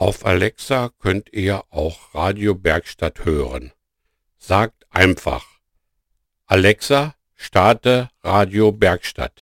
Auf Alexa könnt ihr auch Radio Bergstadt hören. Sagt einfach: Alexa, starte Radio Bergstadt.